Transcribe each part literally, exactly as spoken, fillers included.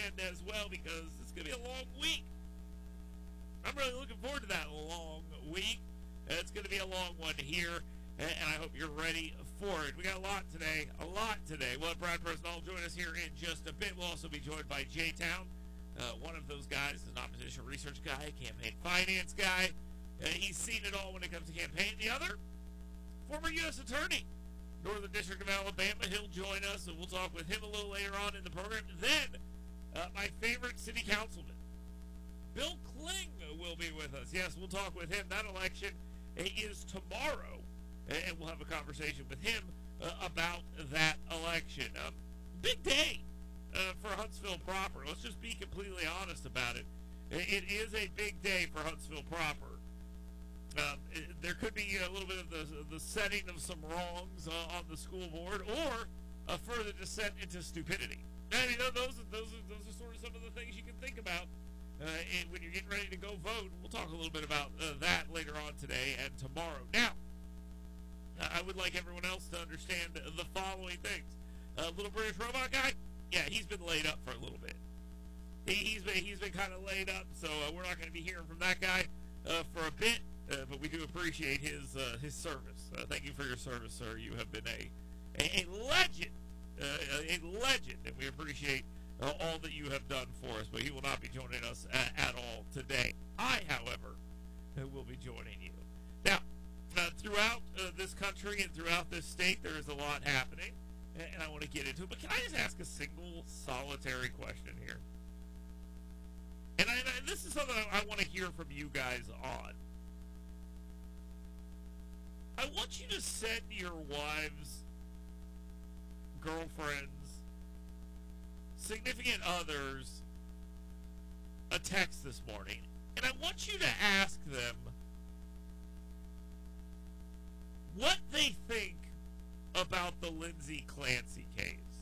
weekend as well, because it's going to be a long week. I'm really looking forward to that long week. It's going to be a long one here, and I hope you're ready for it. We got a lot today, a lot today. We'll have Brad Personal join us here in just a bit. We'll also be joined by J-Town. Uh, one of those guys is an opposition research guy, campaign finance guy. Uh, he's seen it all when it comes to campaign. The other, former U S attorney, Northern District of Alabama. He'll join us, and we'll talk with him a little later on in the program. Then, uh, my favorite city councilman, Bill Kling, will be with us. Yes, we'll talk with him. That election is tomorrow, and we'll have a conversation with him uh, about that election. Um, big day uh, for Huntsville proper. Let's just be completely honest about it. It is a big day for Huntsville proper. Um, it, there could be a little bit of the, the setting of some wrongs uh, on the school board, or a further descent into stupidity. I mean, those, those, are, those are sort of some of the things you can think about Uh, and when you're getting ready to go vote. We'll talk a little bit about uh, that later on today and tomorrow. Now, I would like everyone else to understand the following things. Uh, Little British Robot Guy, yeah, he's been laid up for a little bit. He, he's been he's been kind of laid up, so uh, we're not going to be hearing from that guy uh, for a bit. Uh, but we do appreciate his uh, his service. Uh, thank you for your service, sir. You have been a a, a legend, uh, a legend, and we appreciate Uh, all that you have done for us, but he will not be joining us at, at all today. I, however, uh, will be joining you. Now, uh, throughout uh, this country and throughout this state, there is a lot happening, and, and I want to get into it. But can I just ask a single, solitary question here? And, I, and this is something I, I want to hear from you guys on. I want you to send your wives, girlfriends, significant others a text this morning, and I want you to ask them what they think about the Lindsay Clancy case.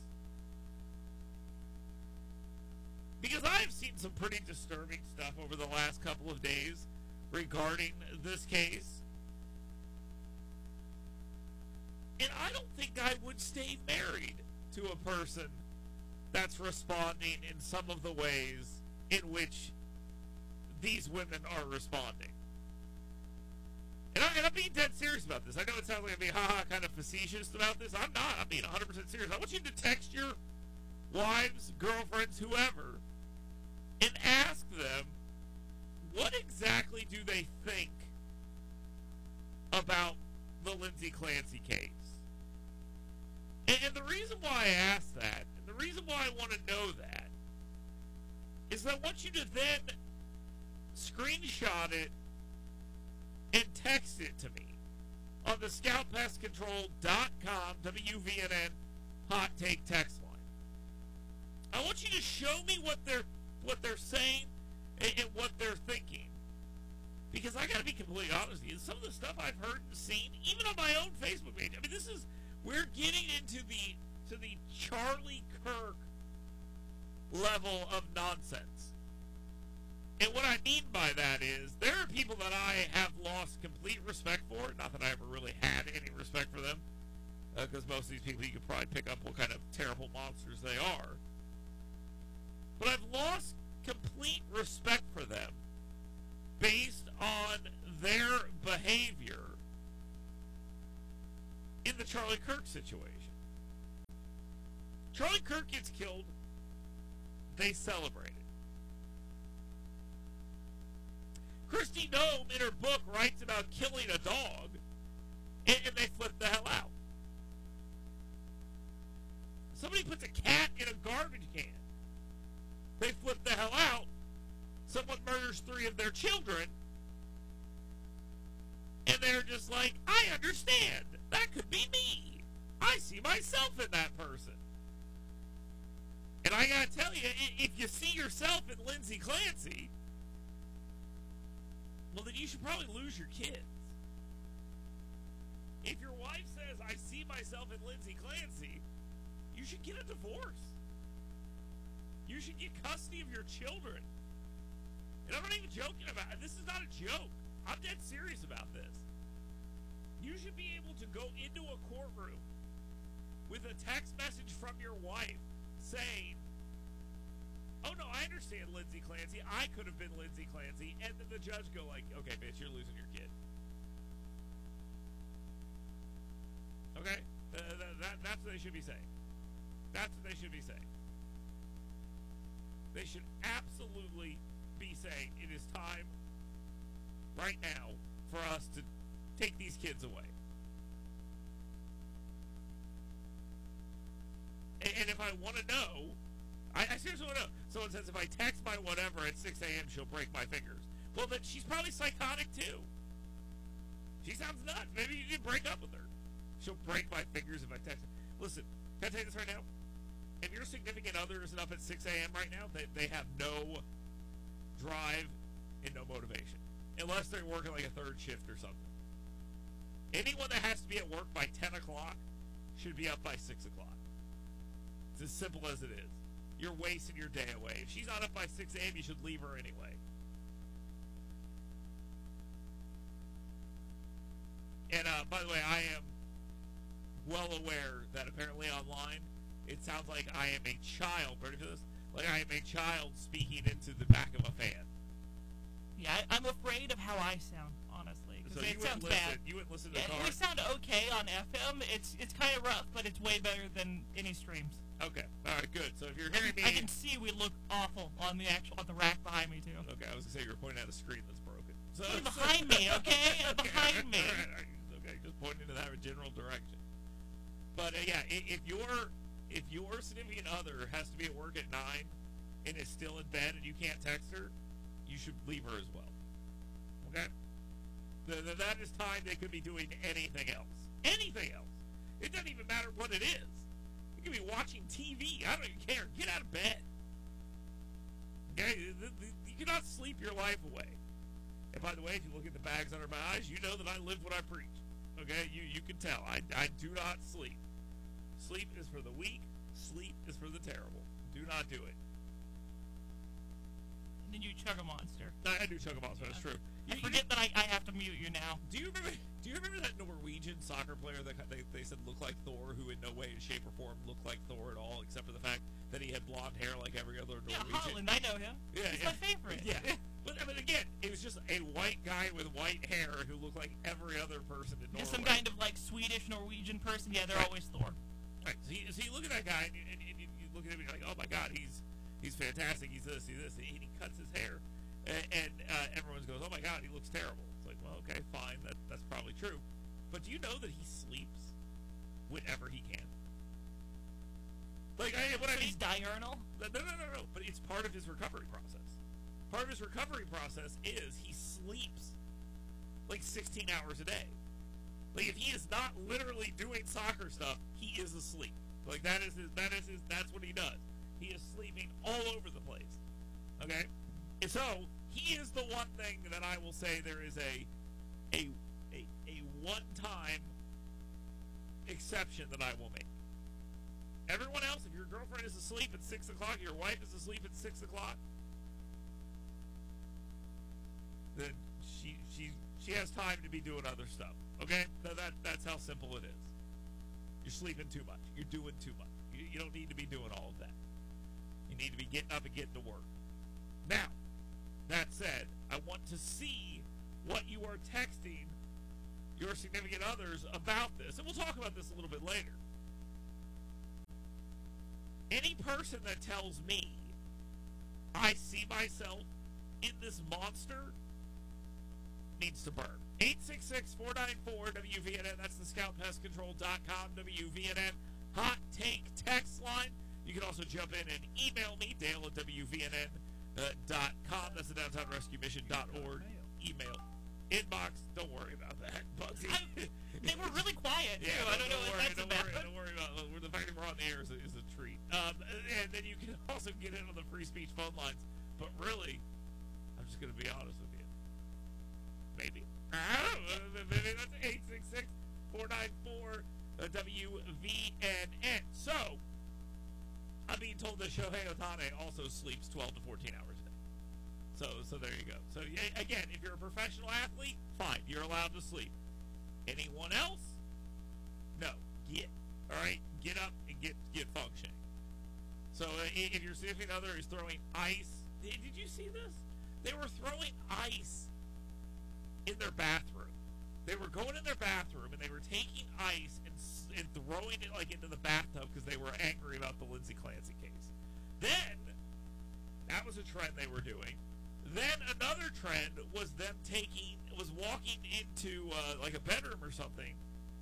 Because I've seen some pretty disturbing stuff over the last couple of days regarding this case, and I don't think I would stay married to a person that's responding in some of the ways in which these women are responding. And, I, and I'm being dead serious about this. I know it sounds like I'm being ha-ha kind of facetious about this. I'm not. I'm being one hundred percent serious. I want you to text your wives, girlfriends, whoever, and ask them, what exactly do they think about the Lindsay Clancy case? And, and the reason why I ask that, the reason why I want to know that is I want you to then screenshot it and text it to me on the scout pest control dot com W V N N hot take text line. I want you to show me what they're what they're saying and, and what they're thinking. Because I got to be completely honest with you, some of the stuff I've heard and seen, even on my own Facebook page, I mean, this is, we're getting into the to the Charlie Kirk level of nonsense. And what I mean by that is, there are people that I have lost complete respect for. Not that I ever really had any respect for them, because uh, most of these people, you could probably pick up what kind of terrible monsters they are. But I've lost complete respect for them based on their behavior in the Charlie Kirk situation. Charlie Kirk gets killed, they celebrate it. Kristi Noem, in her book, writes about killing a dog, and, and they flip the hell out. Somebody puts a cat in a garbage can, they flip the hell out. Someone murders three of their children, and they're just like, I understand. That could be me. I see myself in that person. And I gotta tell you, if you see yourself in Lindsay Clancy, well, then you should probably lose your kids. If your wife says, I see myself in Lindsay Clancy, you should get a divorce. You should get custody of your children. And I'm not even joking about it. This is not a joke. I'm dead serious about this. You should be able to go into a courtroom with a text message from your wife saying, oh understand Lindsay Clancy. I could have been Lindsay Clancy, and then the judge go like, okay, bitch, you're losing your kid. Okay? Uh, that, that, that's what they should be saying. That's what they should be saying. They should absolutely be saying it is time right now for us to take these kids away. And, and if I want to know, I, I seriously want to know. Someone says if I text my whatever at six a.m., she'll break my fingers. Well, then she's probably psychotic too. She sounds nuts. Maybe you can break up with her. She'll break my fingers if I text her. Listen, can I tell you this right now? If your significant other isn't up at six a.m. right now, they, they have no drive and no motivation. Unless they're working like a third shift or something. Anyone that has to be at work by ten o'clock should be up by six o'clock. It's as simple as it is. You're wasting your day away. If she's not up by six a.m., you should leave her anyway. And uh, by the way, I am well aware that apparently online, it sounds like I am a child. Ready for this? Like I am a child speaking into the back of a fan. Yeah, I, I'm afraid of how I sound, honestly. So it you sounds wouldn't listen. bad. You wouldn't listen to Yeah, the car. we sound okay on F M. It's it's kind of rough, but it's way better than any streams. Okay. All right. Good. So if you're I hearing can, me, I can see we look awful on the actual on the rack behind me too. Okay, I was gonna say you were pointing at a screen that's broken. So You're behind me, okay? okay, Behind me. all right, all right, okay, just pointing in that general direction. But uh, yeah, i- if your if your significant other has to be at work at nine and is still in bed and you can't text her, you should leave her as well. Okay. The, the, that is time they could be doing anything else. Anything else. It doesn't even matter what it is. You could be watching T V. I don't even care. Get out of bed. Okay? You cannot sleep your life away. And by the way, if you look at the bags under my eyes, you know that I live what I preach. Okay? You you can tell. I, I do not sleep. Sleep is for the weak. Sleep is for the terrible. Do not do it. And then you chug a monster. I, I do chug a monster. That's true. I You- forget that I, I have to mute you now. Do you remember? Do you remember that Norwegian soccer player that they, they said looked like Thor, who in no way, shape, or form looked like Thor at all, except for the fact that he had blonde hair like every other Yeah, Norwegian? Holland, I know him. Yeah, He's yeah. my favorite. Yeah, but I mean, again, it was just a white guy with white hair who looked like every other person in Norway. Just some kind of like Swedish Norwegian person. Yeah, they're Right. always Thor. Right. So you, so you look at that guy, and, you- and, and you, you look at him, and you're like, oh my God, he's he's fantastic. He's this, he's this, and he cuts his hair, and, and uh, everyone goes, oh my God, he looks terrible. It's like, well, okay, fine, that that's probably true. But do you know that he sleeps whenever he can? Like, I, what I So mean, he's diurnal. no, no, no, no, no. But it's part of his recovery process. Part of his recovery process is he sleeps like sixteen hours a day. Like, if he is not literally doing soccer stuff, he is asleep. Like, that is his, that is his, that's what he does. He is sleeping all over the place. Okay? And so, he is the one thing that I will say there is a, a, a, a one-time exception that I will make. Everyone else, if your girlfriend is asleep at six o'clock, your wife is asleep at six o'clock, then she she she has time to be doing other stuff. Okay, that, that that's how simple it is. You're sleeping too much. You're doing too much. You, you don't need to be doing all of that. You need to be getting up and getting to work. Now, that said, I want to see what you are texting your significant others about this, and we'll talk about this a little bit later. Any person that tells me I see myself in this monster needs to burn. eight six six, four nine four, W V N N. That's the scout pest control dot com, W V N N. Hot Take text line. You can also jump in and email me, Dale at W V N N dot com. That's the downtown rescue mission dot org email. Inbox, don't worry about that, Bugsy. I- They were really quiet too. Yeah, I don't know don't what worry, that's don't about. Worry, don't worry about it. The fact that we're on the air is a, is a treat. Um, and then you can also get in on the free speech phone lines. But really, I'm just going to be honest with you. Maybe. Maybe that's eight six six, four nine four, W V N N. So, I'm being told that Shohei Ohtani also sleeps twelve to fourteen hours a day. So, so there you go. So, yeah, again, if you're a professional athlete, fine. You're allowed to sleep. Anyone else? No. Get. All right? Get up and get get functioning. So uh, if your significant other is throwing ice Did, did you see this? They were throwing ice in their bathroom. They were going in their bathroom and they were taking ice and, and throwing it like into the bathtub because they were angry about the Lindsay Clancy case. Then, that was a trend they were doing. Then another trend was them taking, was walking into uh, like a bedroom or something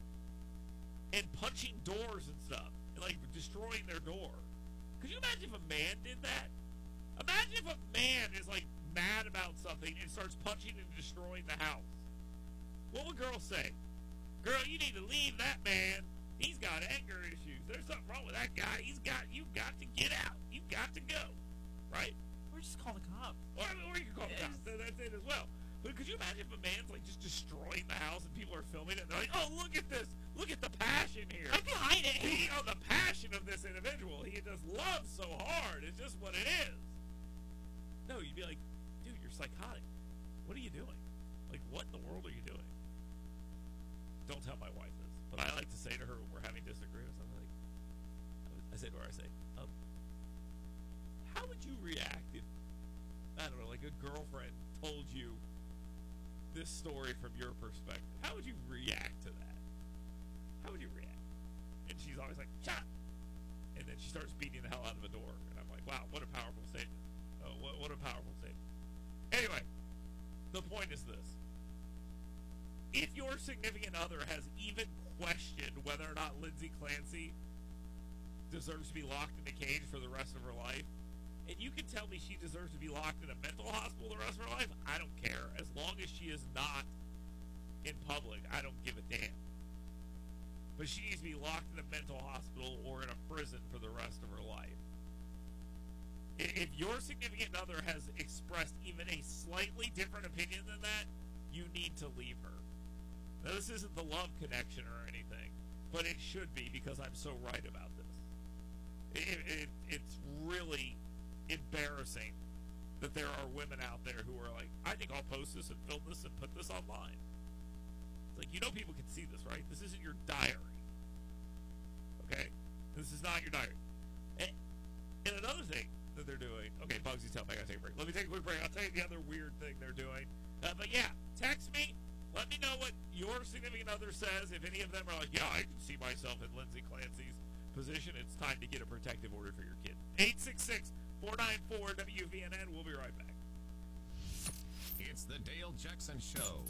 and punching doors and stuff, and like destroying their door. Could you imagine if a man did that? Imagine if a man is like mad about something and starts punching and destroying the house. What would girls say? Girl, you need to leave that man. He's got anger issues. There's something wrong with that guy. He's got, you've got to get out. You've got to go. Right? Or just call the cops. Or, or you can call the Yes. cops. That's it as well. But could you imagine if a man's like just destroying the house and people are filming it and they're like, oh, look at this. Look at the passion here. I'm behind it. He, oh, the passion of this individual. He just loves so hard. It's just what it is. No, you'd be like, dude, you're psychotic. What are you doing? Like, what in the world are you doing? Don't tell my wife this, but I like to say to her when we're having disagreements, I'm like, I say to her, I say, um, how would you react if, I don't know, like a girlfriend told you this story from your perspective? How would you react to that? How would you react? And she's always like, shut! And then she starts beating the hell out of a door. And I'm like, wow, what a powerful statement. Oh, what, what a powerful statement. Anyway, the point is this. If your significant other has even questioned whether or not Lindsay Clancy deserves to be locked in a cage for the rest of her life, and you can tell me she deserves to be locked in a mental hospital the rest of her life, I don't care. As long as she is not in public, I don't give a damn. But she needs to be locked in a mental hospital or in a prison for the rest of her life. If your significant other has expressed even a slightly different opinion than that, you need to leave her. Now, this isn't the love connection or anything, but it should be because I'm so right about this. It, it, it's really embarrassing that there are women out there who are like, I think I'll post this and film this and put this online. It's like, you know people can see this, right? This isn't your diary. Okay? This is not your diary. And, and another thing that they're doing, okay, Bugsy's telling me I gotta take a break. Let me take a quick break. I'll tell you the other weird thing they're doing. Uh, but yeah, text me. Let me know what your significant other says. If any of them are like, yeah, I can see myself in Lindsay Clancy's position, it's time to get a protective order for your kid. eight six six, four nine four, W V N N. We'll be right back. It's the Dale Jackson Show.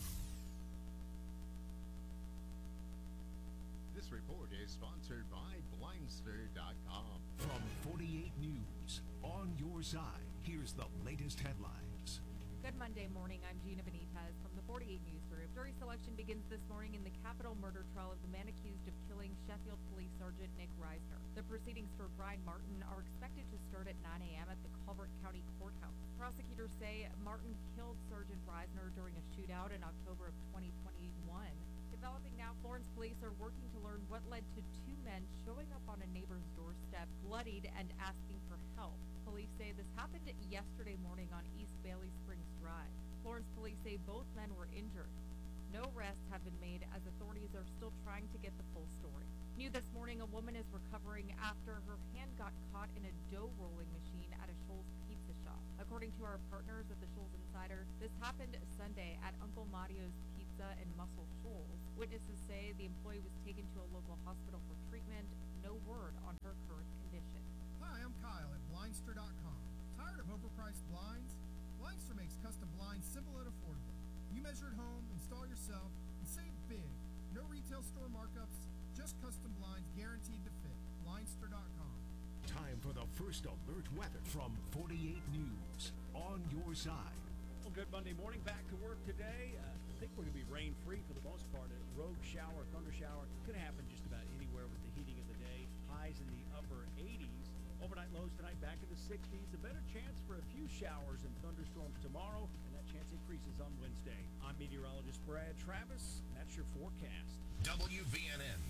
This report is sponsored by Blindster dot com. From forty-eight News, on your side, here's the latest headlines. Good Monday morning. I'm Gina Benitez from the forty-eight News Group. Jury selection begins this morning in the capital murder trial of the man accused of killing Sheffield Police Sergeant Nick Reisner. The proceedings for Brian Martin are expected to start at nine a.m. at the Culver County Courthouse. Prosecutors say Martin killed Sergeant Reisner during a shootout in October of twenty twenty-one. Developing now, Florence police are working to learn what led to two men showing up on a neighbor's doorstep, bloodied and asking for help. Police say this happened yesterday morning on East Bailey Springs Drive. Florence police say both men were injured. No arrests have been made as authorities are still trying to get the full story. New this morning, a woman is recovering after her hand got caught in a dough rolling machine at a Shoals pizza shop. According to our partners at the Shoals Insider, this happened Sunday at Uncle Mario's Pizza in Muscle Shoals. Witnesses say the employee was taken to a local hospital for treatment. No word on her current condition. Hi, I'm Kyle at Blindster dot com. Tired of overpriced blinds? Blindster makes custom blinds simple and affordable. You measure at home, install yourself, and save big. No retail store markups, just custom blinds guaranteed to fit. Blindster dot com. Time for the first alert weather from forty-eight News, on your side. Well, good Monday morning. Back to work today. Uh, I think we're going to be rain-free for the most part. A rogue shower, thunder shower, could happen just about anywhere with the heating of the day. Highs in the upper eighties. Overnight lows tonight back in the sixties. A better chance for a few showers and thunderstorms tomorrow, and that chance increases on Wednesday. I'm meteorologist Brad Travis, and that's your forecast. W V N N.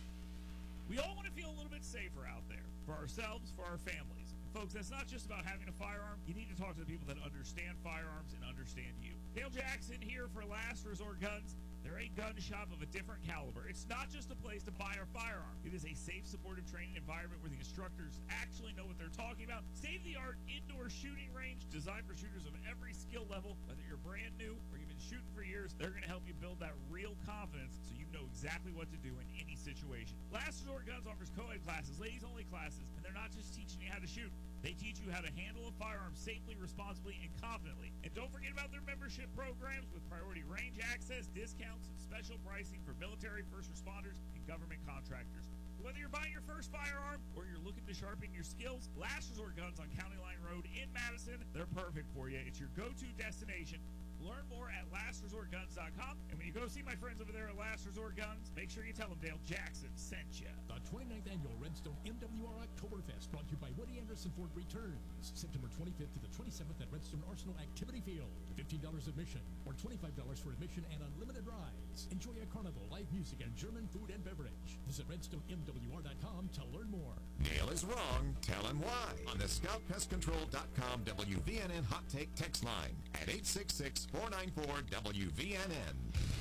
We all want to feel a little bit safer out there for ourselves, for our families. And folks, that's not just about having a firearm. You need to talk to the people that understand firearms and understand you. Dale Jackson here for Last Resort Guns. They're a gun shop of a different caliber. It's not just a place to buy a firearm. It is a safe, supportive training environment where the instructors actually know what they're talking about. State-of-the-art indoor shooting range designed for shooters of every skill level. Whether you're brand new or you've been shooting for years, they're going to help you build that real confidence so you know exactly what to do in any situation. Last Resort Guns offers co-ed classes, ladies-only classes, and they're not just teaching you how to shoot. They teach you how to handle a firearm safely, responsibly, and confidently. And don't forget about their membership programs with priority range access, discounts, and special pricing for military, first responders, and government contractors. Whether you're buying your first firearm or you're looking to sharpen your skills, Last Resort Guns on County Line Road in Madison, they're perfect for you. It's your go-to destination. Learn more at last resort guns dot com. And when you go see my friends over there at Last Resort Guns, make sure you tell them Dale Jackson sent you. The twenty-ninth Annual Redstone M W R Oktoberfest, brought to you by Woody Anderson Ford, returns September twenty-fifth to the twenty-seventh at Redstone Arsenal Activity Field. fifteen dollars admission or twenty-five dollars for admission and unlimited rides. Enjoy a carnival, live music, and German food and beverage. Visit redstone M W R dot com to learn more. Dale is wrong. Tell him why. On the scout pest control dot com W V N N Hot Take text line at eight six six, four nine four, W V N N.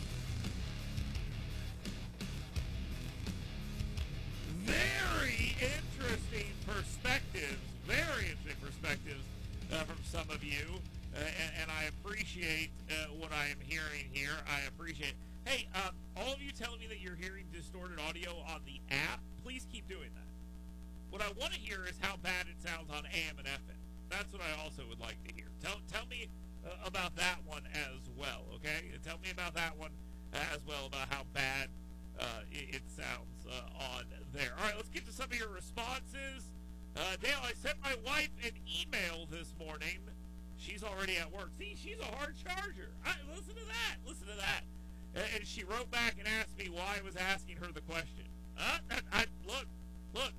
Very interesting perspectives. Very interesting perspectives uh, from some of you. Uh, and, and I appreciate uh, what I am hearing here. I appreciate. Hey, um, all of you telling me that you're hearing distorted audio on the app, please keep doing that. What I want to hear is how bad it sounds on A M and F M. That's what I also would like to hear. Tell, tell me uh, about that one as well, okay? Tell me about that one as well, about how bad uh, it, it sounds uh, on there. All right, let's get to some of your responses. Uh, Dale, I sent my wife an email this morning. She's already at work. See, she's a hard charger. I, listen to that. Listen to that. And, and she wrote back and asked me why I was asking her the question. Uh, I, I, look, look.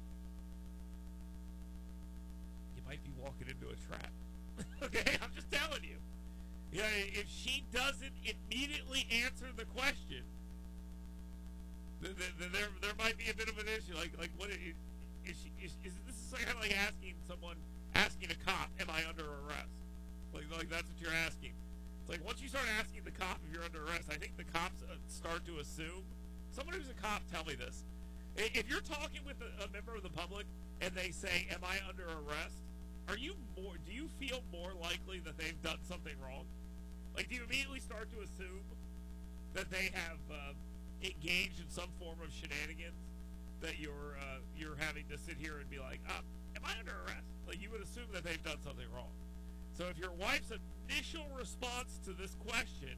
You might be walking into a trap. Okay, I'm just telling you. Yeah, if she doesn't immediately answer the question, then, then there there might be a bit of an issue. Like like what is, is she? Is, is this is kind of like asking someone, asking a cop, "Am I under arrest?" Like like that's what you're asking. It's like once you start asking the cop if you're under arrest, I think the cops uh, start to assume. Someone who's a cop, tell me this: if you're talking with a, a member of the public and they say, "Am I under arrest?" Are you more? Do you feel more likely that they've done something wrong? Like, do you immediately start to assume that they have uh, engaged in some form of shenanigans? That you're uh, you're having to sit here and be like, uh, "Am I under arrest?" Like, you would assume that they've done something wrong. So, if your wife's initial response to this question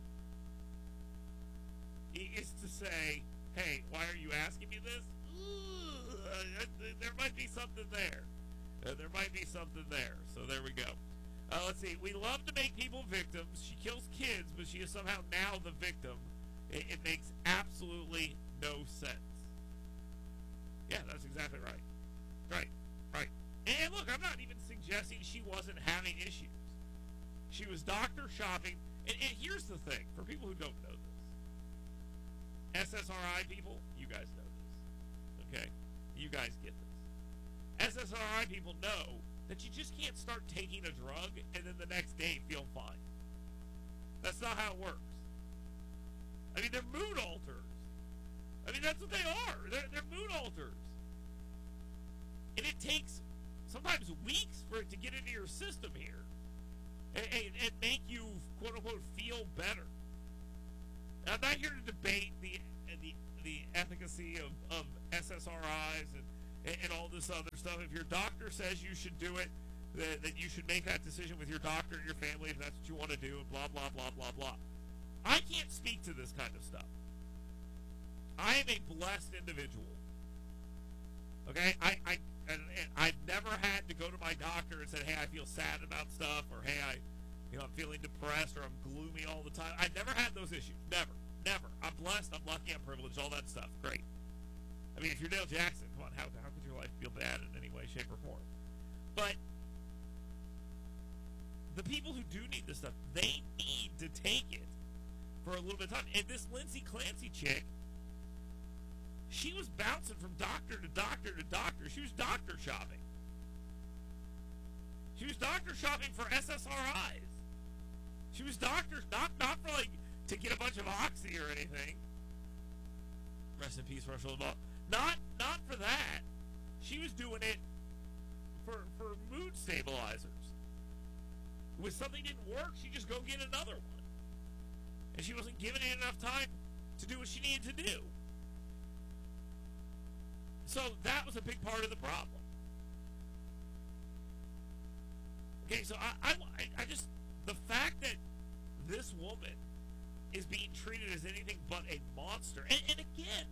is to say, "Hey, why are you asking me this?" Ooh, uh, there might be something there. Uh, there might be something there. So there we go. Uh, let's see. We love to make people victims. She kills kids, but she is somehow now the victim. It, it makes absolutely no sense. Yeah, that's exactly right. Right, right. And look, I'm not even suggesting she wasn't having issues. She was doctor shopping. And, and here's the thing, for people who don't know this. S S R I people, you guys know this. Okay? You guys get this. S S R I people know that you just can't start taking a drug and then the next day feel fine. That's not how it works. I mean, they're mood alters. I mean, that's what they are. They're, they're mood alters. And it takes sometimes weeks for it to get into your system here and, and, and make you, quote-unquote, feel better. I'm not here to debate the the, the efficacy of, of S S R Is and and all this other stuff. If your doctor says you should do it, that, that you should make that decision with your doctor and your family if that's what you want to do, and blah, blah, blah, blah, blah. I can't speak to this kind of stuff. I am a blessed individual. Okay? I, I, and, and I've never had to go to my doctor and say, hey, I feel sad about stuff, or hey, I, you know, I'm feeling depressed, or I'm gloomy all the time. I've never had those issues. Never. Never. I'm blessed, I'm lucky, I'm privileged, all that stuff. Great. I mean, if you're Dale Jackson, come on, how, how could your life feel bad in any way, shape, or form? But the people who do need this stuff, they need to take it for a little bit of time. And this Lindsay Clancy chick, she was bouncing from doctor to doctor to doctor. She was doctor shopping. She was doctor shopping for S S R Is. She was doctor, not, not for, like, to get a bunch of oxy or anything. Rest in peace, Rush Limbaugh. Not not for that. She was doing it for for mood stabilizers. when something didn't work, she'd just go get another one. And she wasn't giving it enough time to do what she needed to do. So that was a big part of the problem. Okay, so I, I, I just, the fact that this woman is being treated as anything but a monster, and, and again,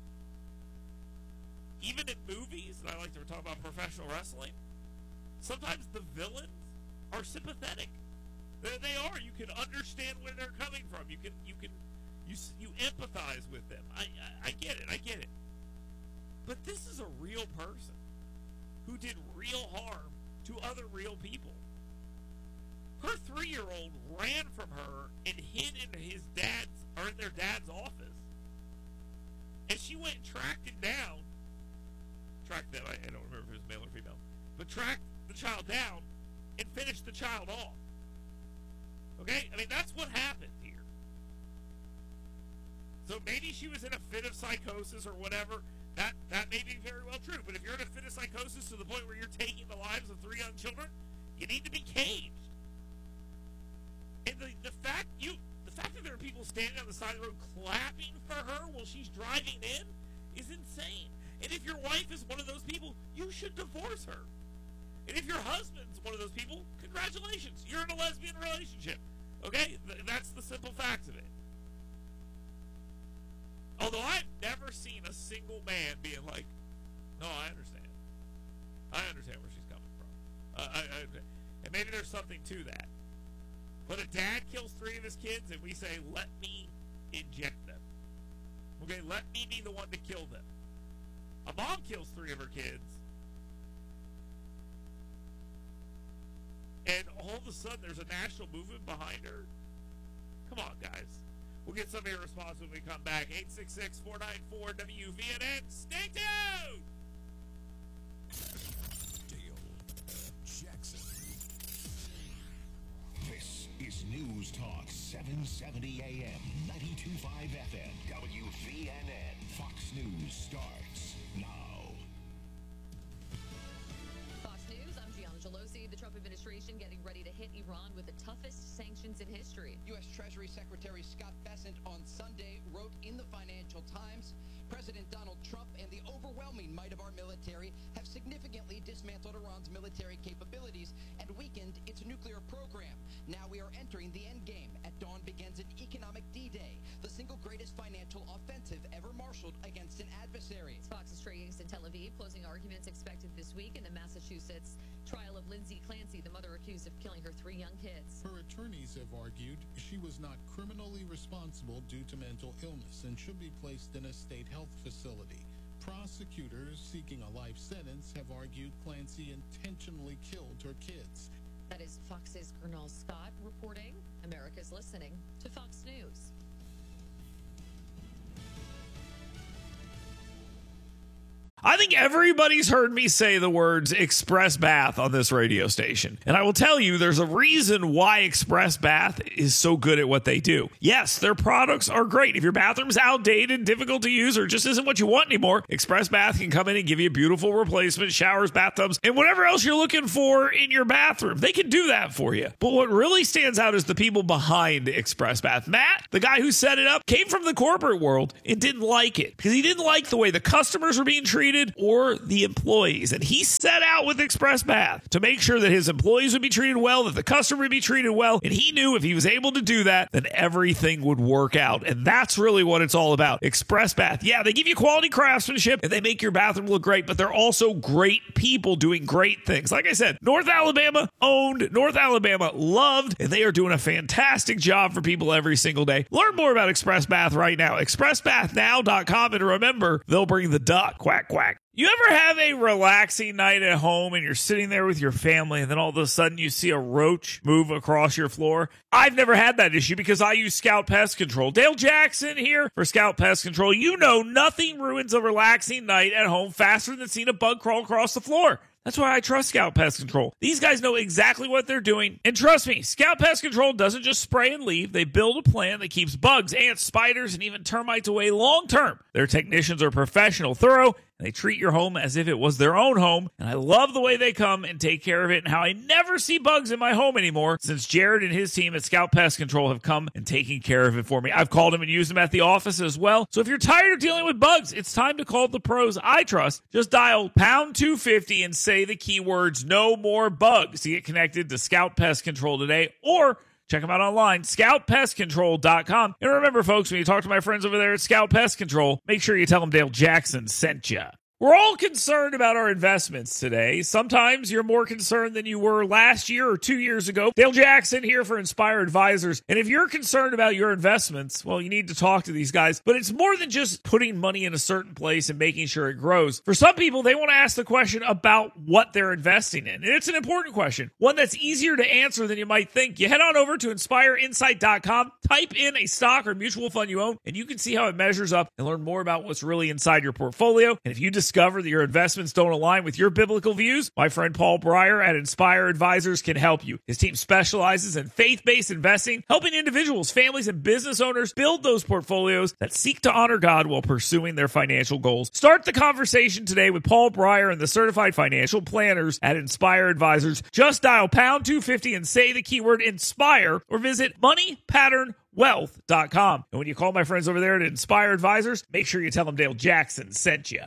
even in movies, and I like to talk about professional wrestling, sometimes the villains are sympathetic. They, they are. You can understand where they're coming from. You can, you can, you you empathize with them. I, I, I get it. I get it. But this is a real person who did real harm to other real people. Her three-year-old ran from her and hid in his dad's or in their dad's office, and she went and tracked him down. Tracked them. I don't remember if it was male or female, but tracked the child down and finished the child off. Okay, I mean that's what happened here. So maybe she was in a fit of psychosis or whatever. That that may be very well true. But if you're in a fit of psychosis to the point where you're taking the lives of three young children, you need to be caged. And the, the fact you the fact that there are people standing on the side of the road clapping for her while she's driving in is insane. And if your wife is one of those people, you should divorce her. And if your husband's one of those people, congratulations, you're in a lesbian relationship. Okay? Th- that's the simple facts of it. Although I've never seen a single man being like, no, I understand. I understand where she's coming from. Uh, I, I, and maybe there's something to that. But a dad kills three of his kids and we say, let me inject them. Okay, let me be the one to kill them. A mom kills three of her kids. And all of a sudden there's a national movement behind her. Come on, guys. We'll get some of your response when we come back. eight six six, four nine four, W V N N. Stay tuned! Dale Jackson. This is News Talk seven seventy A M, ninety-two point five F M, W V N N. Fox News starts now. Fox News, I'm Gianna Gelosi. The Trump administration getting ready to hit Iran with the toughest sanctions in history. U S Treasury Secretary Scott Bessent on Sunday wrote in the Financial Times, President Donald Trump and the overwhelming might of our military have significantly dismantled Iran's military capabilities and weakened its nuclear program. Now we are entering the end game. At dawn begins an economic D-Day, the single greatest financial offensive ever marshaled against an adversary. Fox is Trey East in Tel Aviv. Closing arguments expected this week in the Massachusetts trial of Lindsay Clancy, the mother accused of killing her three young kids. Her attorneys have argued she was not criminally responsible due to mental illness and should be placed in a state health facility. Prosecutors seeking a life sentence have argued Clancy intentionally killed her kids. That is Fox's Gernal Scott reporting. America's listening to Fox News. I think everybody's heard me say the words Express Bath on this radio station. And I will tell you, there's a reason why Express Bath is so good at what they do. Yes, their products are great. If your bathroom's outdated, difficult to use, or just isn't what you want anymore, Express Bath can come in and give you a beautiful replacement, showers, bathtubs, and whatever else you're looking for in your bathroom. They can do that for you. But what really stands out is the people behind Express Bath. Matt, the guy who set it up, came from the corporate world and didn't like it because he didn't like the way the customers were being treated or the employees. And he set out with Express Bath to make sure that his employees would be treated well, that the customer would be treated well. And he knew if he was able to do that, then everything would work out. And that's really what it's all about. Express Bath. Yeah, they give you quality craftsmanship and they make your bathroom look great, but they're also great people doing great things. Like I said, North Alabama owned, North Alabama loved, and they are doing a fantastic job for people every single day. Learn more about Express Bath right now. express bath now dot com. And remember, they'll bring the duck. Quack, quack. You ever have a relaxing night at home and you're sitting there with your family and then all of a sudden you see a roach move across your floor? I've never had that issue because I use Scout Pest Control. Dale Jackson here for Scout Pest Control. You know nothing ruins a relaxing night at home faster than seeing a bug crawl across the floor. That's why I trust Scout Pest Control. These guys know exactly what they're doing. And trust me, Scout Pest Control doesn't just spray and leave. They build a plan that keeps bugs, ants, spiders, and even termites away long term. Their technicians are professional, thorough, They treat your home as if it was their own home, and I love the way they come and take care of it and how I never see bugs in my home anymore since Jared and his team at Scout Pest Control have come and taken care of it for me. I've called them and used them at the office as well. So if you're tired of dealing with bugs, it's time to call the pros I trust. Just dial pound two fifty and say the keywords no more bugs to get connected to Scout Pest Control today, or check them out online, scout pest control dot com. And remember, folks, when you talk to my friends over there at Scout Pest Control, make sure you tell them Dale Jackson sent you. We're all concerned about our investments today. Sometimes you're more concerned than you were last year or two years ago. Dale Jackson here for Inspire Advisors. And if you're concerned about your investments, well, you need to talk to these guys. But it's more than just putting money in a certain place and making sure it grows. For some people, they want to ask the question about what they're investing in. And it's an important question, one that's easier to answer than you might think. You head on over to inspire insight dot com, type in a stock or mutual fund you own, and you can see how it measures up and learn more about what's really inside your portfolio. And if you discover that your investments don't align with your biblical views, my friend Paul Breyer at Inspire Advisors can help you. His team specializes in faith-based investing, helping individuals, families, and business owners build those portfolios that seek to honor God while pursuing their financial goals. Start the conversation today with Paul Breyer and the certified financial planners at Inspire Advisors. Just dial pound two fifty and say the keyword INSPIRE, or visit money pattern wealth dot com. And when you call my friends over there at Inspire Advisors, make sure you tell them Dale Jackson sent you.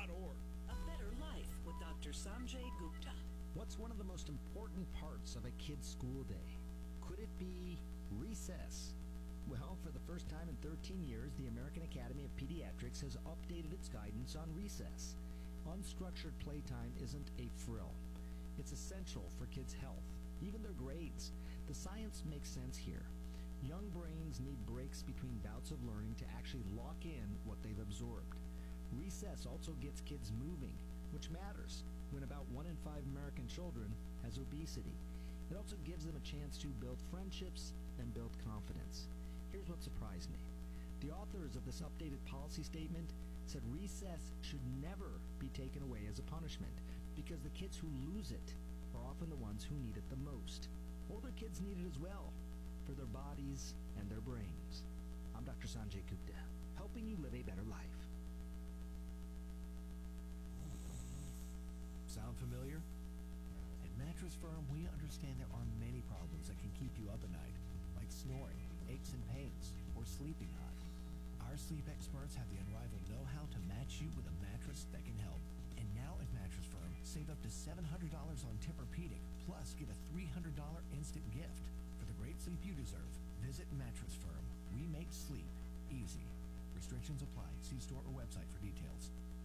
What's one of the most important parts of a kid's school day? Could it be recess? Well, for the first time in thirteen years, the American Academy of Pediatrics has updated its guidance on recess. Unstructured playtime isn't a frill. It's essential for kids' health, even their grades. The science makes sense here. Young brains need breaks between bouts of learning to actually lock in what they've absorbed. Recess also gets kids moving, which matters when about one in five American children has obesity. It also gives them a chance to build friendships and build confidence. Here's what surprised me. The authors of this updated policy statement said recess should never be taken away as a punishment because the kids who lose it are often the ones who need it the most. Older kids need it as well, for their bodies and their brains. I'm Doctor Sanjay Gupta, helping you live a better life. Sound familiar? At Mattress Firm, we understand there are many problems that can keep you up at night, like snoring, aches and pains, or sleeping hot. Our sleep experts have the unrivaled know-how to match you with a mattress that can help. And now at Mattress Firm, save up to seven hundred dollars on Tempur-Pedic, plus get a three hundred dollars instant gift. For the great sleep you deserve, visit Mattress Firm. We make sleep easy. Restrictions apply. See store or website for details.